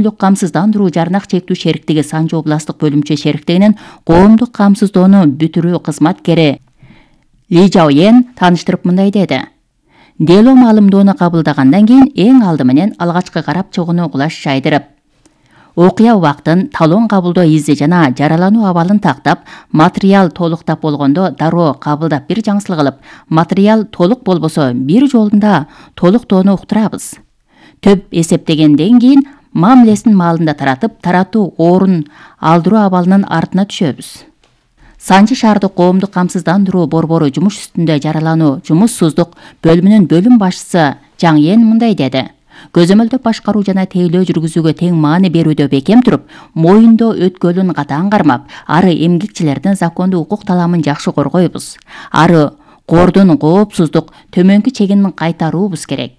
коомдук камсыздандыруу жарнак чектүү шериктиги Санжы областтык бөлүмчө шериктигинин коомдук камсыздоону бүтүрүү кызматкери Ли Жаоен тааныштырып мындай деди. Дело маалымдоону кабылдагандан кийин эң алды менен алгачкы карап чыгууну кулаш жайдырып, окуя убактын, талон кабылдоо изи жана жаралануу абалын тактап, материал толуктап болгондо дароо кабылдап бир жаңсыл кылып, материал толук болбосо бир жолунда толуктоону уктурабыз. Төп эсептегенден кийин мамилесин маалында таратып, таратуу орун алдыруу абалынын артына түшөбүз. Санжы шаардык коомдук камсыздандыруу борбору жумуш үстүндө жаралануу жумуссуздук бөлүмүнүн бөлүм башчысы Жаң Ен мындай деди. Көзөмөлдөп башкаруу жана тейлөө жүргүзүүгө тең маани берүүдө бекем туруп, моюндоо өткөлүн катаң кармап, ары эмгекчилердин закондуу укук таламын жакшы коргойбуз. Ары кордун коопсуздук төмөнкү чегинин кайтаруубуз керек.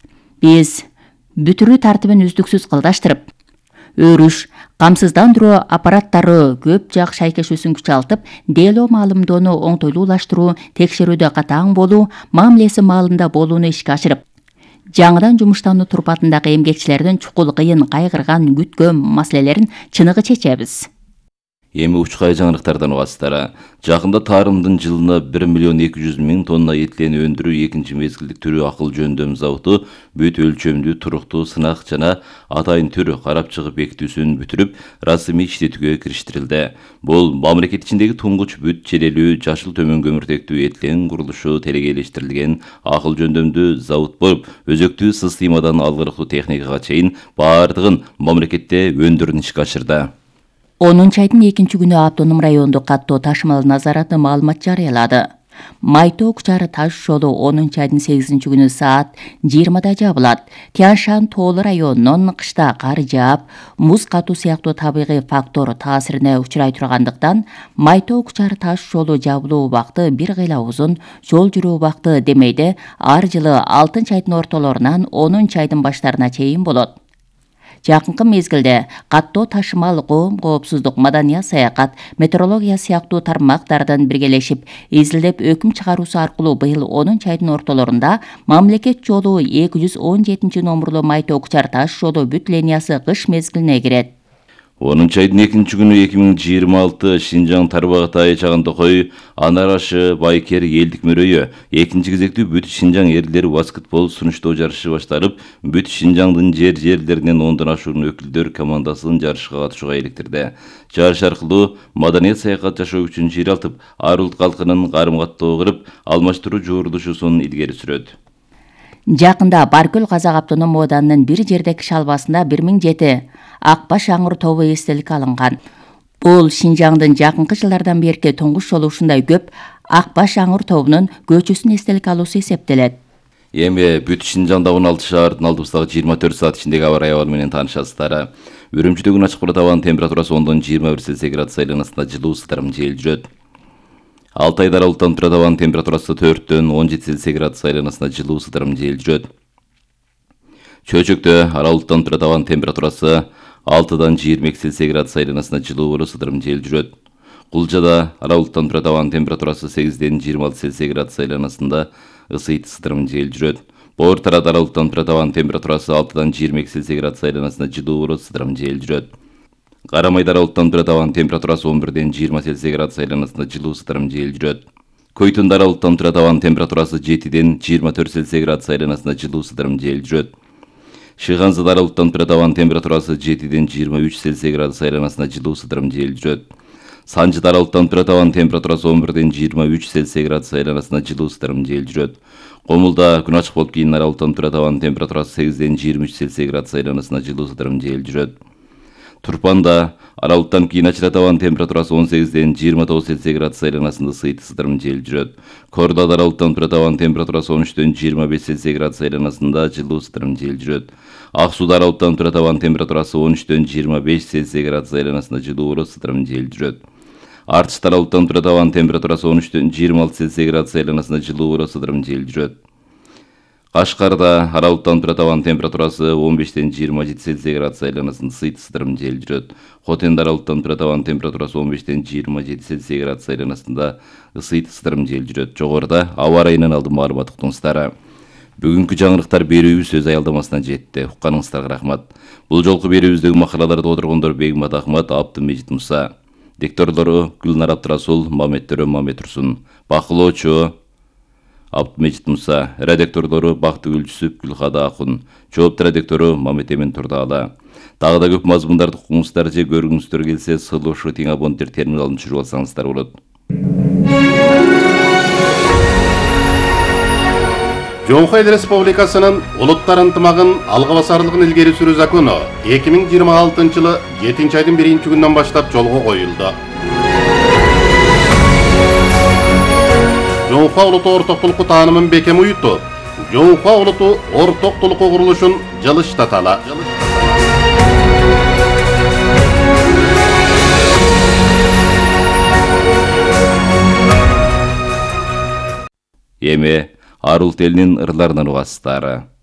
Биз бүтүрүү тартибин үздүксүз кылдаштырып, өрүш, камсыздандыруу аппараттары көп жак шайкешүүсүн күчалтып, дело маалымдоону оңтойлуулаштыруу, текшерүүдө катаң болуу, мамилеси маалында болууну ишке ашырып, жаңыдан жумуштануу турпатындагы эмгекчилердин чукул кыйын кайгырган күткөн маселелерин чыныгы чечебиз. Эми учкай жаңырыктардан угасыздар. Жакында Тарымдын жылына 1.200.000 тонна этлен өндүрүү экинчи мезгилдик түрү акыл жөндөм заводу бүт өлчөмдүү туруктуу сынак жана атайын түр карап чыгып бекитүүсүн бүтүрүп, расмий иштетүүгө кириштирилди. Бул мамлекет ичиндеги туңгуч бүт черелүү жашыл төмөн көмүртектүү этлен курулушу телегейлештирилген акыл жөндөмдүү завод болуп, өзөктүү системадан алгырыктуу техникага чейин баардыгын мамлекетте өндүрүүнү ишке ашырды. 10 айдын 2 күнү автоном райондук каттоо ташымал назараты маалымат жарыялады. Майтоо Кучары таш жолу 10 айдын 8 күнү саат 20-да жабылат. Тяншан тоолу районунун кышта кар жаап, муз катуу сыяктуу табигый фактор таасирине учурай тургандыктан, Майтоо Кучары таш жолу жабылуу убакты бир кыйла узун, жол жүрүү убакты демейде ар жылы 6 айдын ортолорунан 10 айдын баштарына чейин болот. Жакынкы мезгилде каттоо ташымал коом коопсуздук, маданият саякат, метеорология сыяктуу тармактардан биргелешип, изилдеп өкүм чыгаруусу аркылуу быйыл 10 айдын ортолорунда мамлекет жолу 217 номурлуу Майтоо Кучар таш жолу бүт линиясы кыш мезгилине кирет. 10 айдын 2 күнү 2026 Шинжаң Тарбагатай Чагандокой Анарашы Байкер элдик мөрөйү экинчи кезектүү бүт Шинжаң эрлер баскетбол сунуштоо жарышы башталып, бүт Шинжаңдын жерлеринен 10дан ашуун өкүлдөр командасын жарышка катышууга иликтирди. Жарыш аркылуу маданият саякат жашоо үчүн жер алтып, ар улут калкынын карым-каттоо кырып, алмаштыруу жуурулушусун илгери сүрөт. Жакында Баркөл Казак автоном ооданынын бир жердеки шалбасында 1007 Акбаш аңыр тобу эстеликке алынган. Бул Шинжаңдын жакынкы жылдардан берки туңгуш жолу ушундай көп Акбаш аңыр тобунун көчүсүн эстеликке алуусу эсептелет. Эми бүт Шинжаңда 16 шаардын алдыбыздагы 24 саат ичиндеги аба ырайы абалы менен таанышасыздар. Үрүмчүдө күн ачык булат, абанын температурасы 10-дан 21 Цельсий градус айланасында жылуу ысытырым жел жүрөт. Алтайда аралыктан турат, абанын температурасы 4-төн 17 Цельсий градус айланасында жылуу ысытырым жел жүрөт. Чөчөктө аралыктан турат, абанын температурасы 6-дан 22 Цельсий градус айланасында жылуу ысытырым жел жүрөт. Кулжада аралыктан турат, абанын температурасы 8-ден 26 Цельсий градус айланасында ысытырым жел жүрөт. Боор тарат аралыктан турат, абанын температурасы 6-дан 22 Цельсий градус айланасында жылуу ысытырым жел жүрөт. Карамайда аралыктан турат, абанын температурасы 11-ден 20 Цельсий градус айланасында жылуу ысытырым жел жүрөт. Көйтүндө аралыктан турат, абанын температурасы 7-ден 24 Цельсий градус айланасында жылуу ысытырым жел жүрөт. Шыганзада аралыктан турат, абанын температурасы 7-ден 23 Цельсий градус айланасында жылуу ысытырым жел жүрөт. Санжыда аралыктан турат, абанын температурасы 11-ден 23 Цельсий градус айланасында жылуу ысытырым жел жүрөт. Комулда күн ачык болуп, кийин аралыктан турат, абанын температурасы 8-ден 23 Цельсий градус айланасында жылуу ысытырым жел жүрөт. Турпанда аралыктан кийин ачылат, абанын температурасы 18-ден 29 Цельсий градус айланасында ысытырым жел жүрөт. Кордоодо аралыктан турат, абанын температурасы 13-ден 25 Цельсий градус айланасында жылуу ысытырым жел жүрөт. Ак Сууда аралыктан турат, абанын температурасы 13-ден 25 Цельсий градус айланасында жылуу ысытырым жел жүрөт. Артышта аралыктан турат, абанын температурасы 13-ден 26 Цельсий градус айланасында жылуу ысытырым жел жүрөт. Кашкарда аралыктан турат, абанын температурасы 15-ден 27 Цельсий градус айланасында ысытырым жел жүрөт. Хотенде аралыктан турат, абанын температурасы 15-ден 27 Цельсий градус айланасында ысытырым жел жүрөт. Жогоруда аба ырайынан алдын маалымат уктуңуздар. Бүгүнкү жаңырыктар берүүбүз сөз аялдамасына жетти. Укканыңыздарга рахмат. Бул жолку берүүбүздөгү макалаларды отургондор Бегмат Ахмат, Абдымежит Муса. Дикторлору Гүлнар Абдрасул, Мамет Төрө, Мамет Турсун. Бакылоочу Абдымежит Муса. Редакторлору Бактыгүл Жүсүп, Гүлхада Акун. Жоопту редактору Мамет Эмин Турдаала. Дагы да көп мазмундарды укуңуздар же көргүңүздөр келсе, сылышы тең абоненттер терминалын түшүрүп алсаңыздар болот. Жоңхо Эл Республикасынын улуттар ынтымагын алга басарлыгын илгери сүрүү закону 2026 жылы 7-айдын 1-күнүнөн баштап жолго коюлду. Жоңхо улуту ортоктулукту таанымын бекем уютуп, Жоңхо улуту ортоктулукку курулушун жылыштатала. Эми Ар улут элинин ырларынан угасыздары.